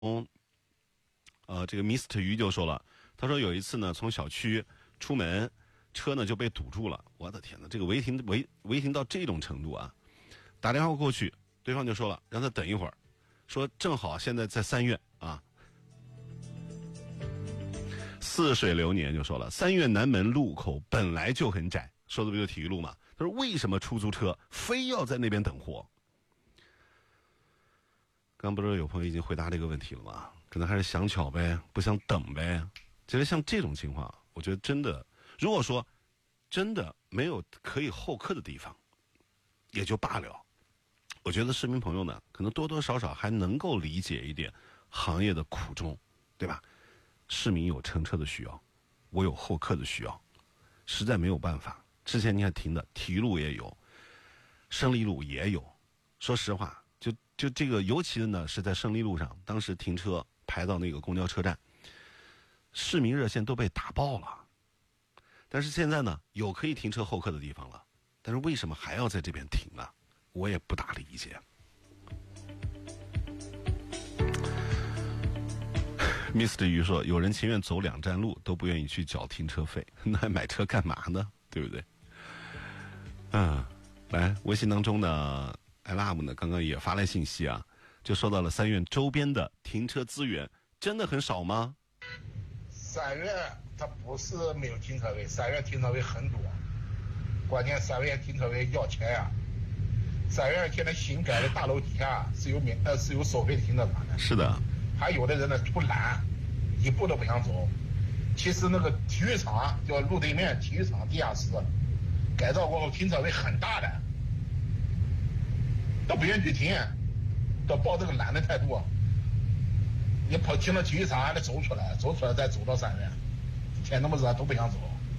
这个 Mr. 鱼就说了，他说有一次呢，从小区出门，车呢就被堵住了。我的天哪，这个违停到这种程度啊！打电话过去，对方就说了，让他等一会儿，说正好现在在三院啊。似水流年就说了，三院南门路口本来就很窄，说的不就体育路嘛？他说为什么出租车非要在那边等货？刚不是有朋友已经回答这个问题了吗？可能还是想巧呗，不想等呗。其实像这种情况，我觉得真的，如果说真的没有可以候客的地方，也就罢了。我觉得市民朋友呢，可能多多少少还能够理解一点行业的苦衷，对吧？市民有乘车的需要，我有候客的需要，实在没有办法。之前你看停的体育路也有，胜利路也有。说实话，就这个，尤其的呢是在胜利路上，当时停车排到那个公交车站，市民热线都被打爆了。但是现在呢，有可以停车候客的地方了，但是为什么还要在这边停呢？我也不大理解。Mr. 鱼说，有人情愿走2站路都不愿意去缴停车费，那还买车干嘛呢？对不对？来，微信当中呢，Alarm 呢刚刚也发来信息啊，就说到了三院周边的停车资源真的很少吗？ 三院它不是没有停车位，三院停车位很多，关键三院停车位要钱呀。三院现在新盖的大楼底下是有收费的停车场的。 是的。 还有的人呢图懒，一步都不想走。其实那个体育场叫路对面体育场地下室，改造过后停车位很大的，都不愿意去停，都抱这个懒的态度。你跑停到体育场还得走出来再走到三院，天那么热都不想走。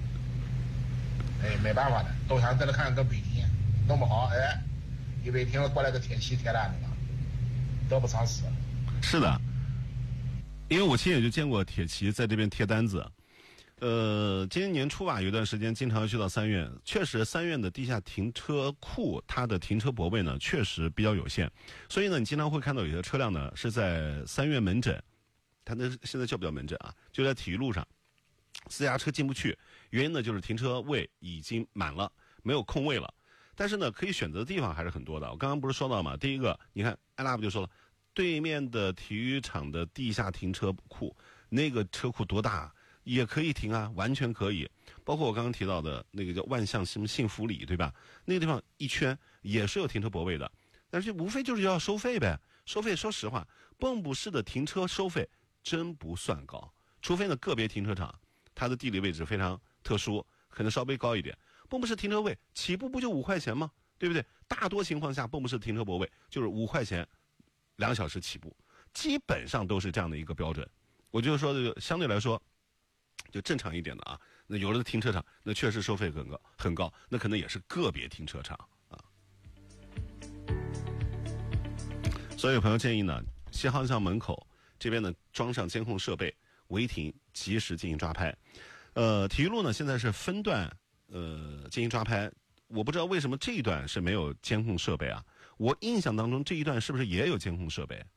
没办法的，都想在这看个北京，弄不好一违停了过来个铁骑铁栏的了，得不偿失。 是的。因为我亲眼就见过铁骑在这边贴单子，今年年初吧，有段时间经常去到三院，确实三院的地下停车库，它的停车泊位呢确实比较有限，所以呢，你经常会看到有些车辆呢是在三院门诊，它那现在叫不叫门诊啊？就在体育路上，私家车进不去，原因呢就是停车位已经满了，没有空位了。但是呢，可以选择的地方还是很多的。我刚刚不是说到嘛，第一个，你看艾拉不就说了。对面的体育场的地下停车库，那个车库多大也可以停啊，完全可以。包括我刚刚提到的那个叫万象什么幸福里，对吧？那个地方一圈也是有停车泊位的，但是无非就是要收费呗。收费说实话，蚌埠市的停车收费真不算高，除非呢个别停车场它的地理位置非常特殊，可能稍微高一点。蚌埠市停车位起步不就5块钱吗？对不对？大多情况下，蚌埠市停车泊位就是5块钱。2小时起步，基本上都是这样的一个标准。我就说相对来说就正常一点的啊。那有的停车场那确实收费很高，那可能也是个别停车场啊。所以有朋友建议呢，西航向门口这边呢装上监控设备，违停及时进行抓拍。体育路呢现在是分段进行抓拍，我不知道为什么这一段是没有监控设备啊。我印象当中这一段是不是也有监控设备？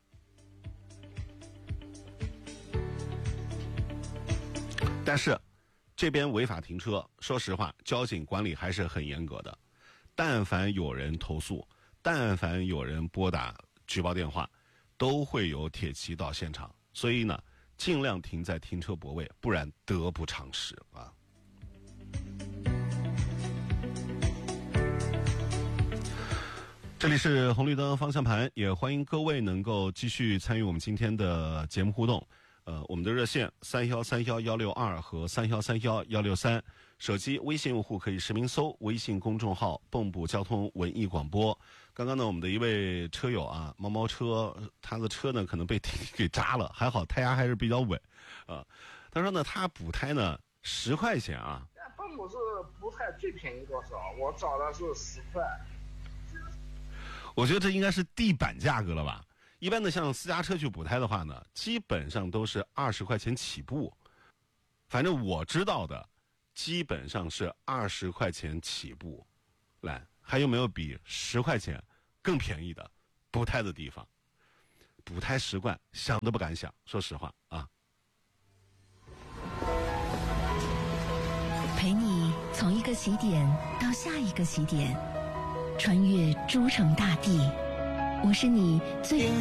但是这边违法停车，说实话，交警管理还是很严格的。但凡有人投诉，但凡有人拨打举报电话，都会有铁骑到现场。所以呢，尽量停在停车泊位，不然得不偿失啊。这里是红绿灯方向盘，也欢迎各位能够继续参与我们今天的节目互动。我们的热线31311162和31311163，手机微信用户可以实名搜微信公众号蚌埠交通文艺广播。刚刚呢，我们的一位车友啊，猫猫车，他的车呢可能被给扎了，还好胎压还是比较稳啊。他说呢，他补胎呢10块钱啊。 蚌埠是补胎最便宜多少？我找的是10块。 我觉得这应该是地板价格了吧？一般的像私家车去补胎的话呢，基本上都是20块钱起步。反正我知道的，基本上是20块钱起步。来，还有没有比10块钱更便宜的补胎的地方？ 不太习惯，想都不敢想，说实话啊。 陪你从一个起点到下一个起点，穿越诸城大地，我是你最